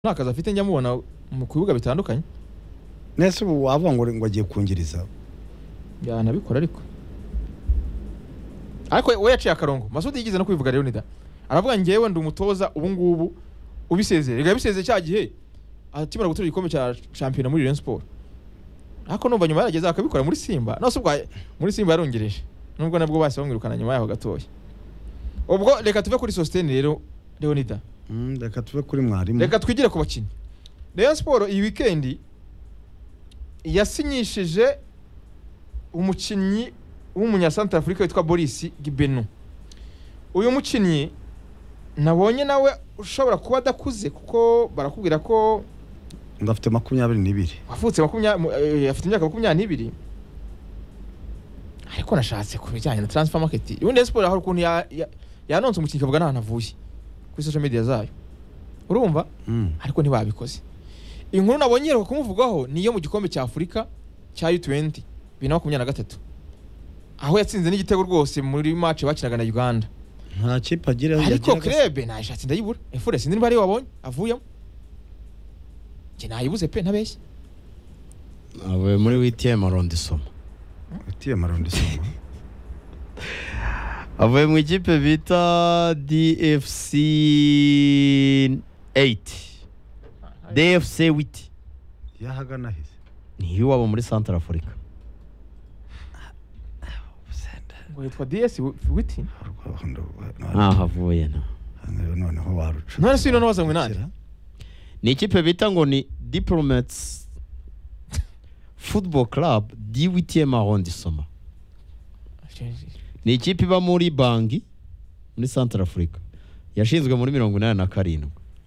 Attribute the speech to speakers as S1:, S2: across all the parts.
S1: nakaza afite njya mubona mu kubibuga bitandukanye
S2: nese ubu wavuga ngo agiye kungiriza
S1: yanabikora ariko we yaciye akarongo Masudi yigize no kwivuga Leonida aravuga ngewe ndi umutoza ubu ngubu ubisezeye rega bisezeye cya gihe atimara gutura igikombe cya champion muri Rayon Sport ariko numva nyuma yarageze akabikora muri Simba no subwa muri Simba yarongereje nubwo nabwo base bamwirukana nyuma yaho gatoya ubwo reka tuve kuri Sostene rero Leonida
S2: reka tuve kuri mwarimu
S1: reka twigire ku bakinyi Rayon Sport iyi weekend yasinyishije umukinyi w'umunya Central Africa witwa Boris Gibenu. Uyu mukinyi nabonye nawe ushobora kuba adakuze kuko barakubwira ko
S2: ndafite 22
S1: wafutse afite imyaka 22 ariko nashatse kubijyanye na transfer market ubundi Sport aho ukuntu yanonse umukinyi kavuga nta navuye kuri social media zayo urumva ariko ntibabikoze inkuru nabonye rero kumuvugaho niyo mu gikombe cya Afrika cya U20 2023 aho yatsinze n'igitego rwose muri match bakinaga na Uganda
S2: nta kipe agira
S1: ariko Krebe nashatse ndayibura efure sindi bari wabonye avuyemo je nayibuze pe ntabeshye
S3: avuye muri WTM arondisoma avuye mu ikipe bita DFC 8 DFC 8
S2: yahagana hise
S3: ni wabo muri Central Africa
S1: ngo yitwa DS witi
S3: havuye
S2: noneho waruca
S1: none sino nabazamwe nani
S3: ni ikipe bita ngo ni Diplomats Football Club D8 arrondissement ni ikipe iba muri Bangi muri Central Africa yashinzwe muri 1987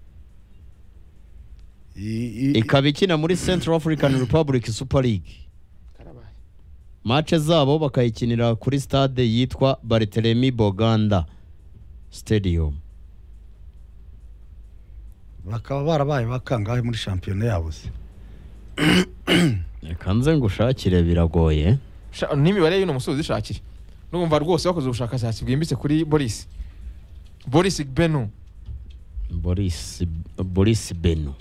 S3: ikaba ikina muri Central African Republic Super League match zabo bakayikinira kuri stade yitwa Barthélemy Boganda Stadium
S2: bakaba barabaye bakangahe muri championnat yabo se
S3: kanze ngushakire biragoye
S1: n'imibare y'uno musozi ishakire numva rwose bakoze ubushakashatsi bwimbitse kuri Boris Benu
S3: Boris Benu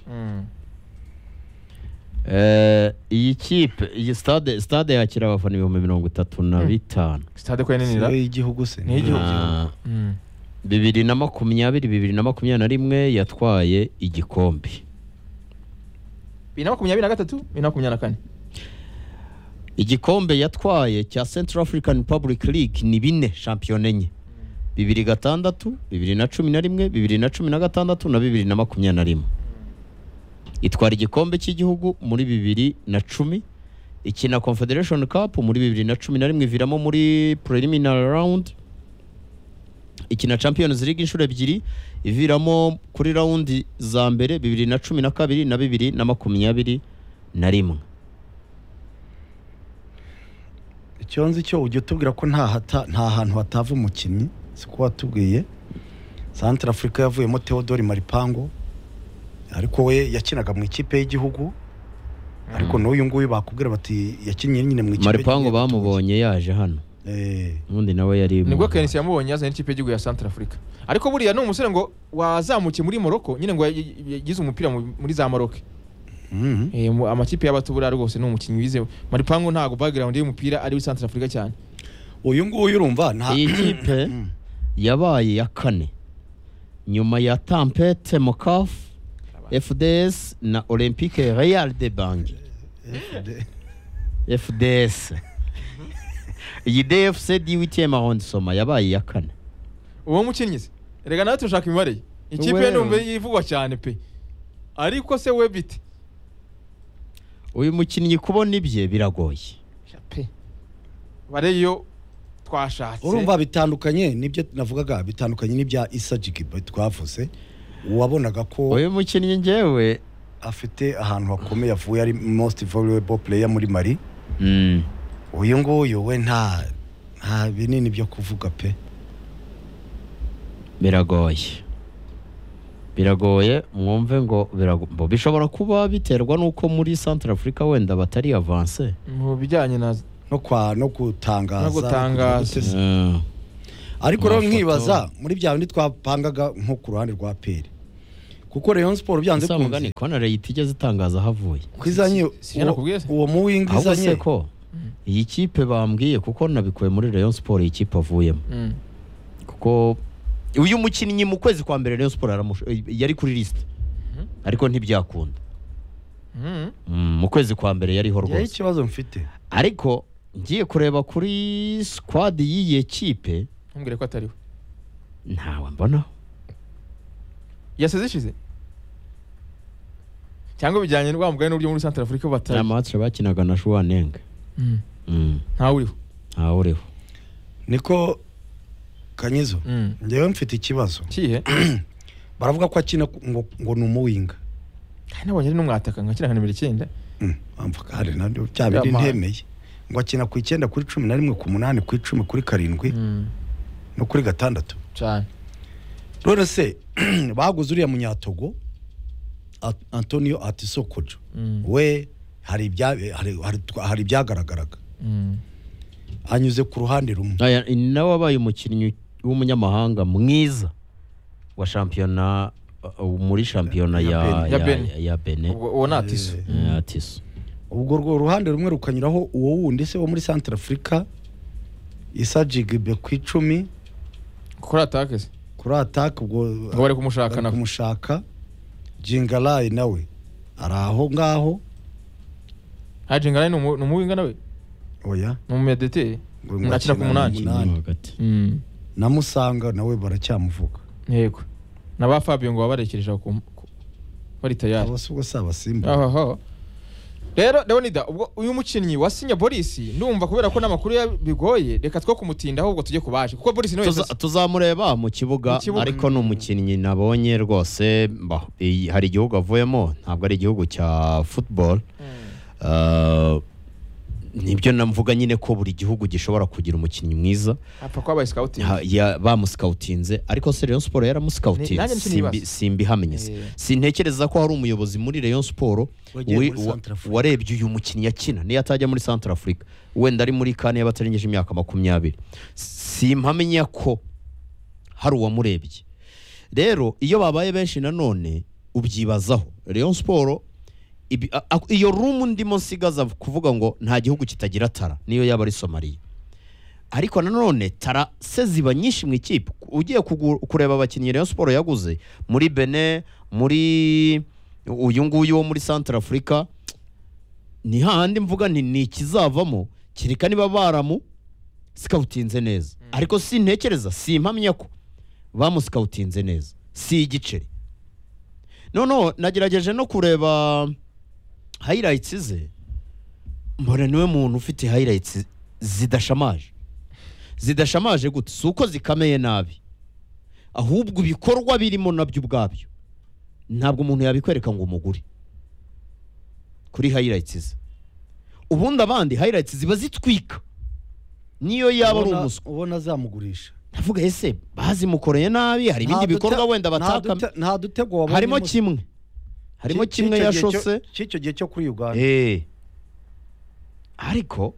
S3: iyi kipe iyi stade yakira abafana 35,000
S1: stade ko yanenira
S2: y'igihugu se
S1: ni igihugu
S3: 2021 yatwaye igikombe
S1: 2023
S3: igikombe yatwaye cya Central African Public League ni 4 champion enye 2006 2011 2016 na 2021 itwara igikombe cy'igihugu muri 2010 ikina Confederation Cup muri 2011 iviramo muri preliminary round ikina Champions League inshuro ebyiri iviramo kuri round za mbere 2012 na 2021
S2: icyonzi cyo ujye tubwira ko nta hantu hatava umukinyi siko watubwiye Central Africa yavuyemo Theodore Maripango ariko we yakinaga mu ikipe y'igihugu ariko n'uyu nguyu bakubwira bati yakinnye nyine mu ikipe
S3: Maripango bamubonye yaje hano ubundi nawe yari
S1: nibwo Kenisi yamubonye yazanye ikipe y'igihugu ya Central Africa ariko buriya no umusore ngo wazamukiye muri Morocco nyine ngo yagize umupira muri za Morocco amakipe y'abatubura rwose no umukinyi wize Maripango ntago background y'umupira ari muri Central Africa cyane
S2: uyu nguyu urumva nta
S3: iyi kipe yabaye ya kane nyuma ya Tampete Mokaf FDS na Olympique Real de Bangui FDS iyi DFC D8 arrondissement yabaye ya kane
S1: uwo mukinyi rega nawe tushaka imibare ikipe numve yivugwa cyane pe ariko se we bite
S3: uyu mukinyi kubona ibye biragoye
S1: pe bareyo twashatse
S2: urumva bitandukanye nibyo navugaga bitandukanye n'ibya Issa Jigiba twavuze wabonaga ko
S3: uyu mukinyi ngewe
S2: afite ahantu hakomeye avuye ari most valuable player muri Mali uyu nguyu we nta binini byo kuvuga pe
S3: biragoye mwumve ngo bishobora kuba biterwa nuko muri Central Africa wenda batari avance
S1: mu bijyanye
S2: no gutangaza ariko
S3: Mafoto.
S2: rero nkibaza muri bya bindi twapangaga nko ku ruhande rwa Peri kuko Rayon Sport byanze
S3: Ese mugani
S2: kunze
S3: kona Leyiti igeze itangaza ahavuye
S2: kwizanye
S1: nakubwiye se?
S2: uwo muwinga
S3: ahubwo se
S2: izanye
S3: ko iyi kipe bambwiye kuko nabikuye muri Rayon Sport iyi kipe avuyemo kuko uyu mukinnyi mu kwezi kwa mbere Rayon Sport yari kuri list ariko ntibyakunda mu kwezi kwa mbere yariho
S2: yari
S3: rwose
S2: ikibazo mfite
S3: ariko ngiye kureba kuri squad y'iyi kipe
S1: ntumbwire ko atariho
S3: ntawe mbona
S1: yaseze ishize cyangwa bijyanye n'ubwamugane n'uburyo muri Central Africa batari
S3: ya match bakinaga na Shuaneng
S1: ntawe uriho
S3: ntawe uriho
S2: niko Kanyizo njyewe mfite ikibazo
S1: kihe
S2: baravuga ko akina ngo ni umuwinga
S1: kandi nabonye ari n'umwataka nkakina nka nimero 9
S2: amvuga hari nabyo cyabiri ntemeye ngo akina ku 9 kuri 11 ku 8 ku 10 kuri 7 no kuri 6
S1: cyane
S2: rero se baguze uriya munyatogo Antonio Atisokojo we hari ibyagaragaraga anyuze ku ruhande rumwe
S3: nawe wabaye umukinnyi w'umunyamahanga mwiza wa shampiyona muri shampiyona ya Benin
S1: uwo ni Atiso
S3: Atiso
S2: ubwo rwo ruhande rumwe rukanyuraho uwo wundi se wo muri Central Africa Issa Jigbe ku 10
S1: kuri attaque se
S2: kuri attaque ubwo
S1: ngo bari kumushaka na
S2: kumushaka Jingalai nawe araho ngaho
S1: Jingalai ni umuwinga nawe
S2: oya
S1: ni umedete nakira ku 8
S2: namusanga nawe baracyamuvuga
S1: yego naba Fabio ngo babarekereje ku bari tayari
S2: abasugo saba Simba
S1: rero Leonida ubwo uyu mukinnyi wasinye Boris ndumva kubera ko namakuru yabigoye reka two kumutinda ahubwo tujye kubaje kuko Boris niwe
S3: tuzamureba mu kibuga ariko ni umukinnyi nabonye rwose hari igihugu avuyemo ntabwo ari igihugu cya football nibyo namvuga nyine ko buri gihugu gishobora kugira umukinnyi mwiza
S1: apfa ko abaye scouting
S3: bamuscoutinze ariko se Rayon Sport yaramuscoutinze simbihamye sintekereza ko hari umuyobozi muri Rayon Sport warebye uyu mukinnyi yakina niyo atajya muri Central Africa wenda ari muri kane y'abatarengeje imyaka 20 simpamenya ko hari uwamurebye rero iyo babaye benshi nanone ubyibazaho Rayon Sport iyo room ndimo nsigaza kuvuga ngo nta gihugu kitagira tara niyo yaba ari Somalia ariko nanone tara se ziba nyinshi mu ikipe ugiye kureba abakinnyi Rayon Sport yaguze muri Benin muri uyu nguyu wo muri Central Africa ni hahandi mvuga ni ikizavamo kirika niba baramu scoutinze neza ariko sintekereza simpamya ko bamuscoutinze neza si igiceri no nagerageje no kureba highlights ze mbona niwe muntu ufite highlights zidashamaje gute suko zikameye nabi ahubwo ibikorwa birimo nabyo ubwabyo ntabwo umuntu yabikwereka ngo umugure kuri highlights ze ubundi abandi highlights ziba zitwika niyo yaba ari umuswa
S2: ubona zamugurisha
S3: navuga ese bazimukoreye nabi hari ibindi bikorwa wenda bataka
S2: nta dutego wabonye
S3: harimo kimwe yashose
S2: cyo gihe cyo kuri Uganda
S3: ariko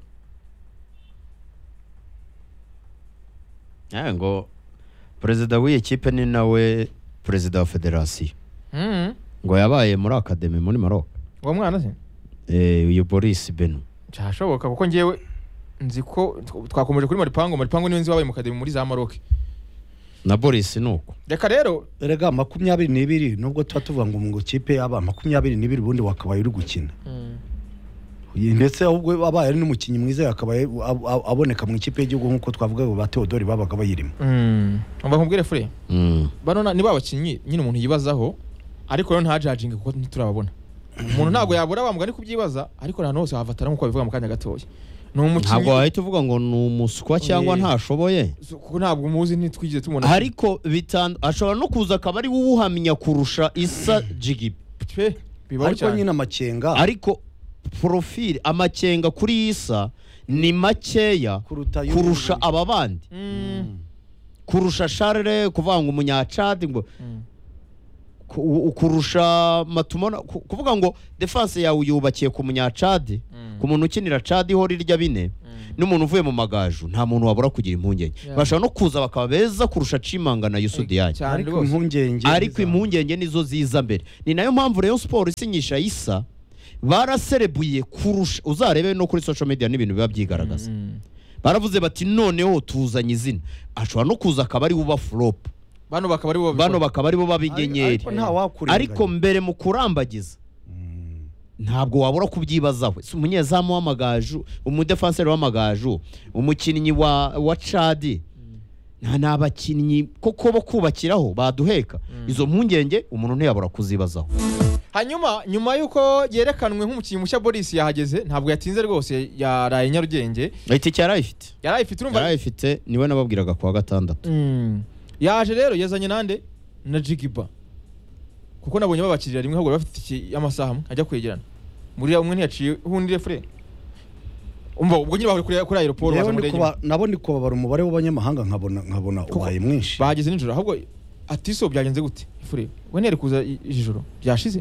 S3: ngo perezida w'iyi kipe ni nawe perezida wa federasiyo ngo yabaye muri academy muri Maroc
S1: uwo mwana se
S3: uyu Boris Beno
S1: cyashoboka kuko ngewe nzi ko twakomeje kuri Maripango niwe nzi wabaye mu academy muri za Maroc
S3: na Boris nuko
S1: reka rero
S2: erega 22 nubwo tuvuga ngo mu kipe yaba 22 ubundi wakabaye uri gukina ndetse ahubwo abaye ari n'umukinnyi mwiza yakabaye aboneka mu ikipe y'igihugu nkuko twavuga ba Theodore babaga bayirimo
S1: umva nkubwire fure bano ni babakinnyi nyine umuntu yibazaho ariko rero nta judging kuko ntiturababona umuntu ntabwo yabura bamugani kubyibaza ariko nta hose havatana nkuko bivuga mu kanya gatoya
S3: ntabwo wahita uvuga ngo ni umuswa cyangwa ntashoboye
S1: kuko ntabwo umuzi ntitwigize tumubona
S3: ariko ashobora no kuza akaba ari wowe uhamenya kurusha Issa Jigbe
S2: ariko nyine amakenga
S3: ariko profile amakenga kuri Issa ni makeya kurusha aba bandi kurusha Charles kuvuga ngo umunyacadi ngo kurusha Matumona kuvuga ngo defense yawe yubakiye ku munyacadi ku muntu ukinira cadi ho rirya bine n'umuntu uvuye mu magaju nta muntu wabura kugira impungenge
S1: Yeah.
S3: bashobora no kuza bakaba beza kurusha Chimanga na Youssou Diagne
S1: cyane
S2: ariko
S1: rwose.
S2: impungenge
S3: ariko impungenge nizo ziza mbere ni nayo mpamvu Rayon Sport isinyisha Issa baraserebuye kurusha uzarebe no kuri social media n'ibintu biba byigaragaza baravuze bati noneho tuzanye izina ashobora no kuza akaba ari buba flop
S1: bano bakaba ari bo
S3: bano bakaba ari bo babinyenyeri
S2: ariko nta wakurenganya.
S3: ariko mbere mu kurambagiza ntabwo wabura kubyibazaho si umunyezamu w'amagaju umudefanseri w'amagaju umukinnyi wa Chad nta n'abakinnyi koko bo kubakiraho baduheka izo mpungenge umuntu ntiyabura kuzibazaho
S1: hanyuma nyuma yuko yerekanwe nk'umukinnyi mushya Boris yahageze ntabwo yatinze rwose yaraye Nyarugenge
S3: itike yarayifite
S1: yarayifite urumva
S3: yarayifite niwe nababwiraga kuwa gatandatu
S1: yaje rero yazanye nande na Jigiba kuko nabonye babakirira rimwe ahubwo bafite iki y'amasaha amwe ajya kwegerana muri umwe ntiyaciye hundire fure umva ubwo nyine bahuri kuri aeroport baza muri
S2: nabo ndi kubabara umubare w'abanyamahanga nkabona ubaye mwinshi
S1: bageze nijoro ahubwo atiso byagenze gute fure we ntiyari kuza ijoro byashize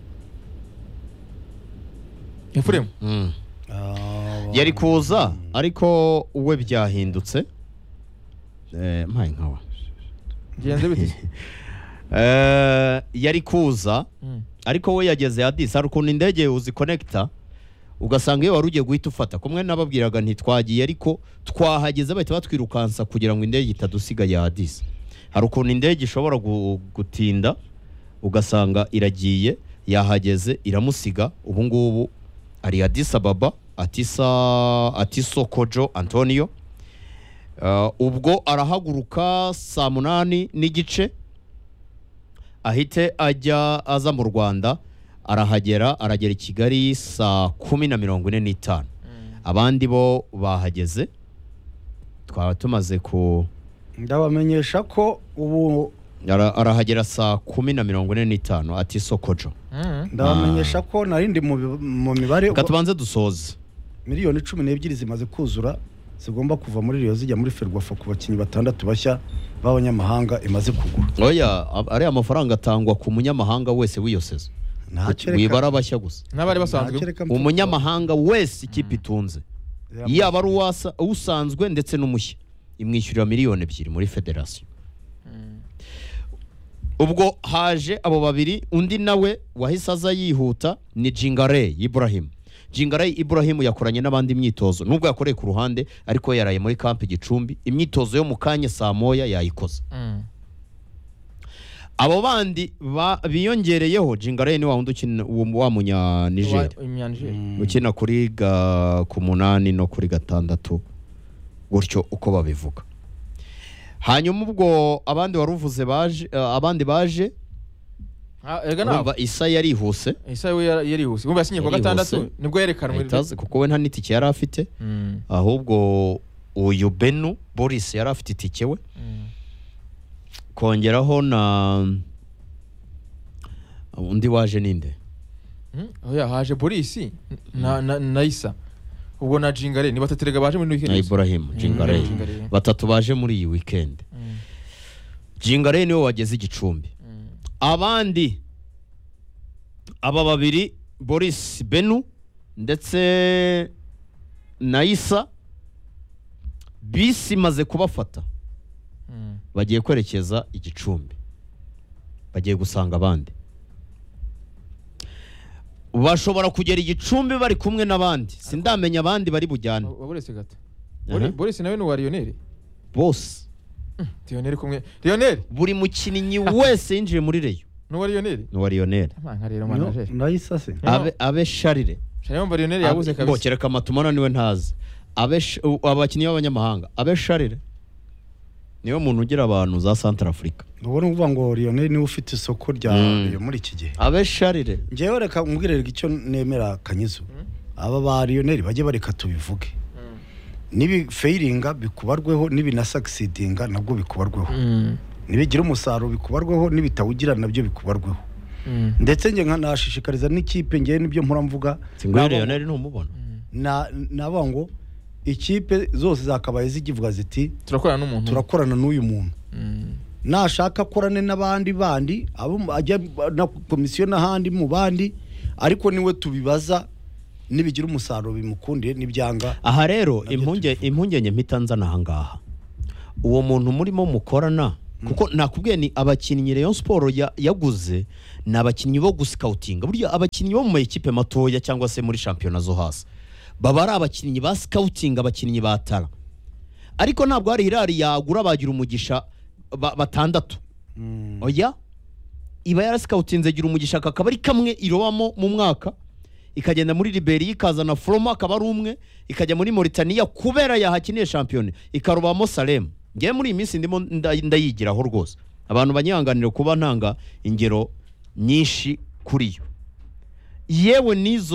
S1: Efuremu
S3: yari kuza ariko uwe byahindutse mpaye nkawa
S1: byagenze bite
S3: yari kuza ariko we yageze Addis hari ukuntu indege uzikonekita ugasanga iyo wari ugiye guhita ufata kumwe nababwiraga ntitwagiye ariko twahageze bahita batwirukansa kugira ngo indege itadusiga ya Addis hari ukuntu indege ishobora gutinda ugasanga iragiye yahageze iramusiga ubu ngubu ari Addis Ababa Atiso Kojo Antonio ubwo arahaguruka saa 8 n'igice ahite aza mu Rwanda aragera i Kigali saa 10:45 abandi bo bahageze twaba tumaze ku
S2: ndabamenyesha ko ubu
S3: arahagera saa 10:45 Atiso Kojo
S2: ndabamenyesha ko narindi mu mibare
S3: katubanze dusoze
S2: miliyoni 12 zimaze kuzura zigomba kuva muri Rio zijya muri Ferwafa ku bakinyi batandatu bashya b'abanyamahanga imaze kugura
S3: oya ari amafaranga atangwa ku munyamahanga wese wiyoseza wibara bashya gusa
S1: n'abari basanzwe
S3: umunyamahanga wese ikipe itunze yaba ari usanzwe ndetse n'umushya imwishyurira miliyoni 2 muri federation ubwo haje abo babiri undi nawe wahise aza yihuta ni Jingare Ibrahim yakoranye n'abandi imyitozo nubwo yakoreye ku ruhande ariko yaraye muri camp Gicumbi imyitozo yo mu kanya saa moya yayikoze abo bandi biyongereyeho Jingare ni wa wundi ukina wa munya Niger ukina kuri ku 8 no kuri 6 gutyo uko babivuga hanyuma ubwo abandi waruvuze abandi baje urumva Issa yarihuse
S1: umva yasinye kwa gatandatu nibwo yerekanwe
S3: kuko we nta n'itike yari afite ahubwo uyu Benu Boris yari afite itike we kongeraho na undi waje ninde
S1: oya haje Boris na Issa ubwo na Jingare ni bataterega baje muri weekend
S3: Ibrahim Jingare batatu baje muri iyi weekend Jingare niwe wageze Igicumbi abandi aba babiri Boris Benu ndetse na Issa bisi maze kubafata bagiye kwerekeza Igicumbi bagiye gusanga abandi bashobora kugera Igicumbi bari kumwe n'abandi sindamenya abandi bari bujyane
S1: waburetse gato Boris nawe ni wa Lionel
S3: boss
S1: Lionel kumwe Lionel
S3: buri mukinnyi wese yinjiye muri Rayon
S1: no wa Lionel
S3: no wa Lionel
S1: nka rero manager
S2: nayisa se
S3: abe Charire
S1: Charire Lionel yabuze kabisa
S3: bokereka matumana niwe ntazi abakinnyi b'abanyamahanga abe Charire niwe muntu ugira abantu za Central Africa
S2: ubona uvuga ngo Lionel niwe ufite isoko rya muri iki gihe
S3: abe Charire
S2: ngewe reka umbwirere icyo nemera Kanyizo aba ba Lionel bajye bareka tubivuge nibi failinga bikubarweho nibi na succeedinga nabwo bikubarweho nibigira umusaruro bikubarweho nibitawugira nabyo bikubarweho ndetse nge nkanashishikariza n'ikipe ngewe nibyo mpora mvuga
S3: ngo Lionel ntumubona
S2: naba ngo ikipe zose zakabaye zigivuga ziti
S1: turakorana
S2: n'uyu muntu nashaka korane n'abandi bandi abo ajya na komisiyo n'ahandi mu bandi ariko niwe tubibaza nibigira umusaruro bimukundiye n'ibyanga.
S3: aha rero
S2: Nabyo
S3: impungenge mpita nzana ahangaha uwo muntu murimo mukorana kuko nakubwiye ni abakinnyi Rayon Sport yaguze ni abakinnyi bo guscoutinga burya abakinnyi bo mu makipe matoya cyangwa se muri shampiyona zo hasi baba ari abakinnyi ba scouting abakinnyi batara ariko ntabwo hari Hilal yagura bagira umugisha batandatu oya iba yarascoutinze gira umugisha kakaba ari kamwe irobamo mu mwaka ikagenda muri Liberia ikazana Froma akaba ari umwe ikajya muri Mauritania kubera yahakiniye shampiyona ikarubamo Salem ngiye muri iyi minsi ndimo ndayigiraho rwose abantu banyihanganira kuba ntanga ingero nyinshi kuri yo yewe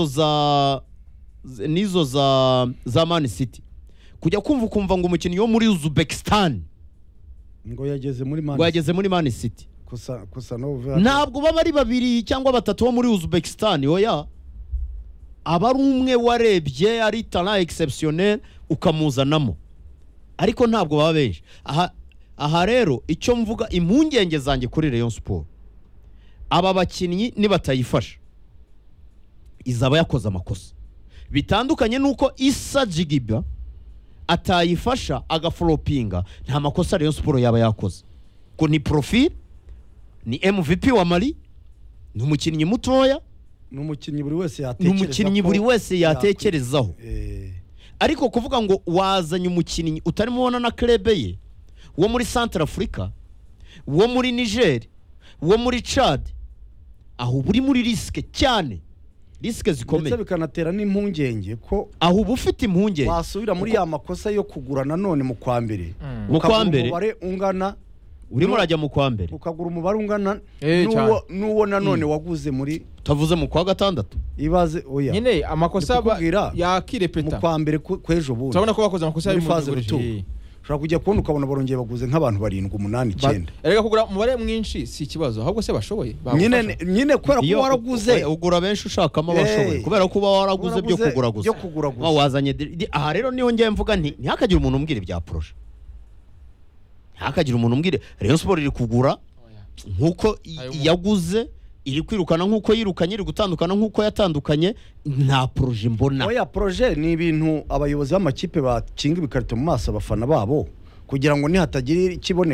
S3: nizo za Man City kujya kumva ngo umukinnyi wo muri Uzbekistan
S2: ngo yageze
S3: muri Man City
S2: kusa no
S3: ntabwo baba ari babiri cyangwa batatu bo muri Uzbekistan oya aba ari umwe warebye ari talent exceptionnel ukamuzanamo ariko ntabwo baba benshi aha rero icyo mvuga impungenge zanjye kuri Rayon Sport aba bakinnyi nibatayifasha izaba yakoze amakosa bitandukanye nuko Issa Jigiba atayifasha agaflopinga nta makosa Rayon Sport yaba yakoze ko ni profil ni MVP wa Mali ni umukinnyi mutoya
S2: n'umukinnyi buri wese
S3: yatekerezaho ariko kuvuga ngo wazanye umukinnyi utarimo ubona na club ye wo muri Central Africa wo muri Niger wo muri Chad aho buri muri risk cyane risk zikomeye
S2: ndetse bikanatera n'impungenge ko
S3: aho bufite impungenge
S2: wasubira muri ya makosa yo kugura nanone mu kwa mbere umubare ungana
S3: urimo urajya mu kwa mbere
S2: ukagura umubare ungana n'uwo nanone waguze muri
S3: tavuze mu kwa gatandatu
S2: ibaze oya
S1: nyine amakosa yakirepeta
S2: mu kwa mbere kwejo bundi
S1: turabona ko bakoze amakosa
S2: ari mu ushobora kujya kubona ukabona barongeye baguze nk'abantu 7 8 9
S1: erega kugura umubare mwinshi si ikibazo ahubwo se bashoboye
S2: nyine kubera ko waraguze
S3: ugura benshi ushakamo abashoboye kubera ko waraguze byo kugura gusa wazanye aha rero niho ngiye mvuga nti ntihakagire umuntu umbwira ibya projet ntihakagire umuntu umbwire Rayon Sport iri kugura nkuko yaguze iri kwirukana nkuko yirukanye iri gutandukana nkuko yatandukanye nta projet mbona
S2: oya projet ni ibintu abayobozi b'amakipe bakinga ibikarito mu maso abafana babo kugira ngo nihatagira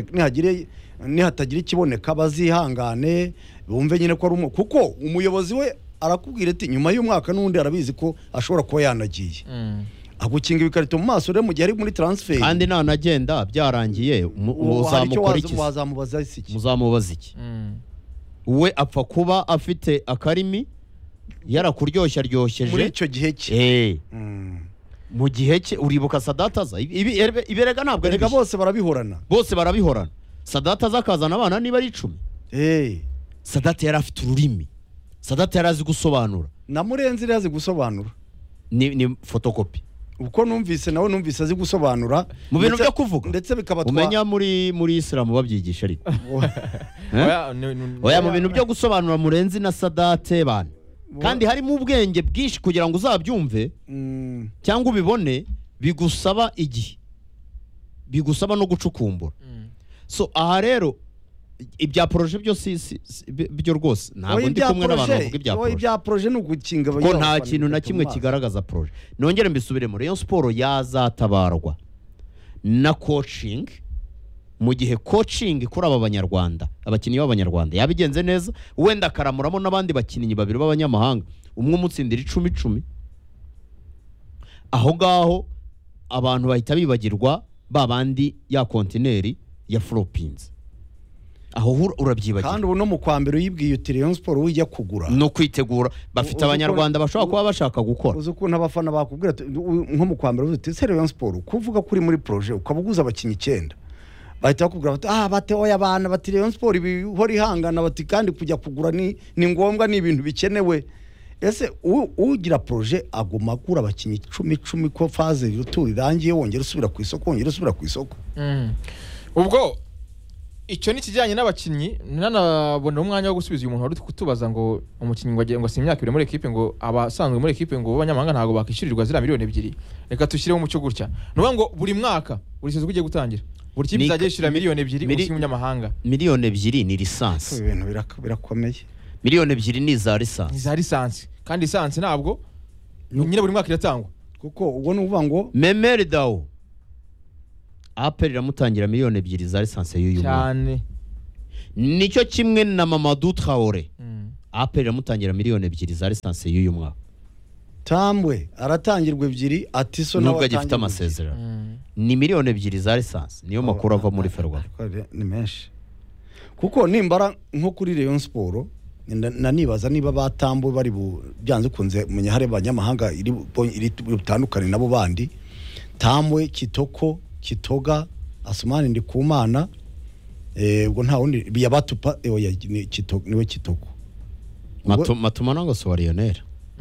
S2: ikiboneka bazihangane bumve nyine ko ari kuko umuyobozi we arakubwira ati nyuma y'umwaka n'undi arabizi ko ashobora kuba yanagiye agukinga ibikarito mu maso rero mu gihe ari muri transfer
S3: kandi nanagenda byarangiye muzamukora iki muzamubaza iki we apfa kuba afite akarimi yarakuryoshya ryoshyeje
S2: muri icyo gihe cye
S3: mu gihe cye uribuka Sadataza iberega ntabwo
S2: erega bose barabihorana
S3: Sadataza akazana abana niba ari 10 Sadata yari afite ururimi Sadata yari azi gusobanura
S2: na Murenzi yari azi gusobanura
S3: ni photocopy
S2: uko numvise azi gusobanura
S3: mu bintu byo kuvuga
S2: ndetse bikabatwa
S3: umenya muri Islam babyigisha ariko oya mu bintu byo gusobanura Murenzi na Sadate bana kandi harimo ubwenge bwinshi kugira ngo uzabyumve cyangwa ubibone bigusaba igihe bigusaba no gucukumbura so aha rero ibya projet byo byo rwose ntabwo ndi kumwe n'abantu bavuga
S2: ibya projet n'ugukinga
S3: ko nta kintu na kimwe kigaragaza projet nongere mbisubiremo Rayon Sport yazatabarwa na coaching mu gihe coaching kuri aba banyarwanda abakinnyi b'abanyarwanda yabigenze neza wenda karamuramo n'abandi bakinnyi babiri b'abanyamahanga umwe umutsindira 10 aho gaho abantu bahita bibagirwa babandi ya kontineri ya Philippines aho urabyibagiye
S2: kandi ubu no mu kwa mbere uyibwiye uti Rayon Sport wijya kugura
S3: no kwitegura bafite abanyarwanda bashobora kuba bashaka gukora
S2: uzi ukuntu abafana bakubwira nko mu kwa mbere uti Rayon Sport kuvuga kuri muri projet ukabuguza abakinnyi 9 bahita bakubwira bati bate oya abana bati Rayon Sport ibihora ihangana bati kandi kujya kugura ni ngombwa ni ibintu bikenewe ese ugira projet aguma gura abakinnyi 10 ko phase irangiye wongera usubira ku isoko
S1: ubwo icyo ni kijyanye n'abakinnyi nanabona umwanya wo gusubiza uyu muntu wari kutubaza ngo umukinnyi ngo si imyaka 2 muri equipe ngo abasanzwe muri equipe ngo b'abanyamahanga ntago bakishyurirwa zira miliyoni 2 reka tushyireho umucyo gutya nuvuga ngo buri mwaka buri sezo ugiye gutangira buri kipe izajya yishyura miliyoni 2 umukinnyi w'umunyamahanga
S3: miliyoni 2 ni lisansi
S2: ibintu birakomeye
S3: miliyoni 2 ni za lisansi
S1: kandi lisansi ntabwo nyine buri mwaka iratangwa
S2: kuko ubwo ni uvuga ngo
S3: Memeri Dawo APR iramutangira miliyoni 2 za lisansi y'uyu mwaka
S1: cyane
S3: nicyo kimwe na Mamadou Traoré APR iramutangira miliyoni 2 za lisansi y'uyu mwaka
S2: Tambwe aratangirwa 2 Atiso
S3: nubwo agifite amasezerano ni miliyoni 2 za lisansi niyo makuru ava muri Ferwafa
S2: ni menshi kuko nimbara nko kuri Rayon Sport nanibaza niba batambo bari byanze kunze menya hari abanyamahanga iri butandukane nabo bandi Tambwe Kitoko Kitoga Asumani Ndikumana ubwo nta wundi biyabatupa ni Kitoko niwe Kitoko
S3: Matuma nango so Lionel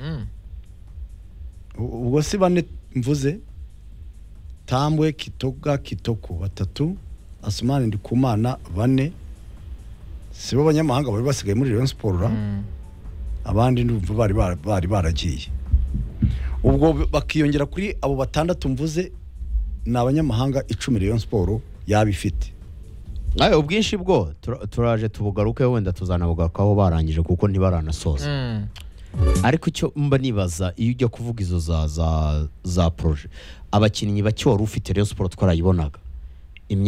S2: ubwo si bane mvuze Tambwe Kitoga Kitoko 3 Asumani Ndikumana 4 sibo abanyamahanga bari basigaye muri Rayon Sport abandi ndumva bari baragiye ubwo bakiyongera kuri abo batandatu mvuze na abanyamahanga 10 Rayon Sport yabifite
S3: ubwinshi bwo turaje tubugaruke wenda tuzanabugarukaho barangije kuko ntibaranasoza ariko icyo mba nibaza iyo ujya kuvuga izo za projet abakinnyi bake wari ufite Rayon Sport twarayibonaga